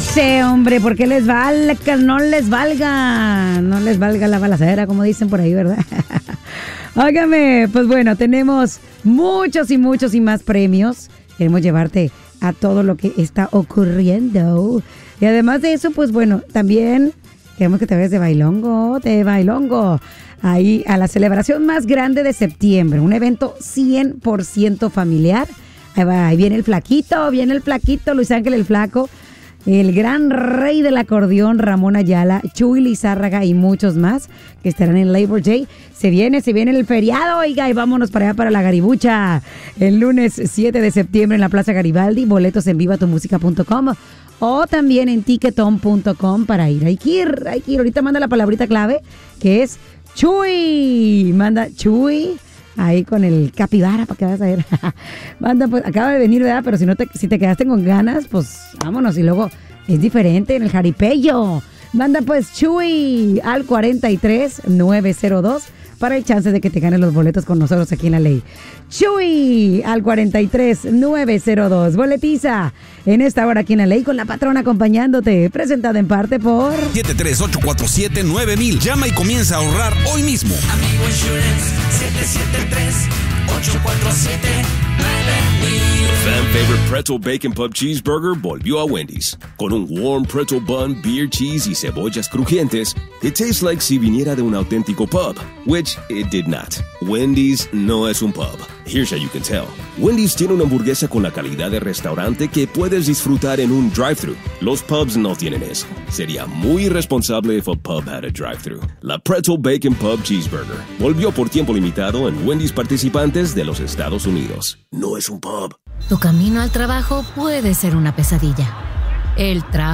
sé, hombre, ¿por qué les valga? No les valga la balacera, como dicen por ahí, ¿verdad? Óigame, pues bueno, tenemos muchos y más premios. Queremos llevarte a todo lo que está ocurriendo. Y además de eso, pues bueno, también queremos que te vayas de bailongo. Ahí a la celebración más grande de septiembre, un evento 100% familiar. Ahí viene el flaquito, Luis Ángel el Flaco, el gran rey del acordeón, Ramón Ayala, Chuy Lizárraga y muchos más que estarán en Labor Day. Se viene el feriado, oiga, y vámonos para allá para la Garibucha. El lunes 7 de septiembre en la Plaza Garibaldi, boletos en vivatumusica.com o también en ticketon.com para ir. Hay que ir. Ahorita manda la palabrita clave que es Chuy. Manda Chuy. Ahí con el capibara para que vas a ver. Manda, pues acaba de venir, ¿verdad? Pero si te quedaste con ganas, pues vámonos. Y luego es diferente en el jaripeyo. Manda pues Chuy al 43902 para el chance de que te ganes los boletos con nosotros aquí en La Ley. Chuy al 43902. Boletiza en esta hora aquí en La Ley con la patrona acompañándote. Presentada en parte por 738479000. Llama y comienza a ahorrar hoy mismo. Amigo Insurance 773-847-9000. The fan favorite pretzel bacon pub cheeseburger volvió a Wendy's. Con un warm pretzel bun, beer cheese y cebollas crujientes, it tastes like si viniera de un auténtico pub, which it did not. Wendy's no es un pub. Here's how you can tell. Wendy's tiene una hamburguesa con la calidad de restaurante que puedes disfrutar en un drive-thru. Los pubs no tienen eso. Sería muy irresponsable if a pub had a drive-thru. La Pretzel Bacon Pub Cheeseburger volvió por tiempo limitado en Wendy's participantes de los Estados Unidos. No es un pub. Tu camino al trabajo puede ser una pesadilla. El trabajo